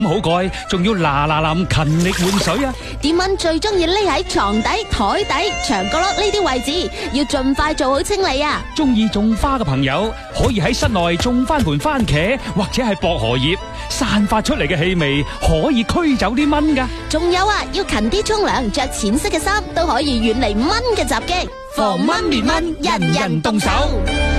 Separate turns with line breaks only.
好蓋，仲要嗱嗱臨勤力換水啊！
啲蚊最中意匿喺床底、台底、牆角落呢啲位置，要盡快做好清理啊！
中意種花嘅朋友可以喺室內種翻盆番茄或者係薄荷葉，散發出嚟嘅氣味可以驅走啲蚊噶。
仲有啊，要勤啲沖涼，着淺色嘅衫都可以遠離蚊嘅襲擊，防蚊滅蚊，人人動手。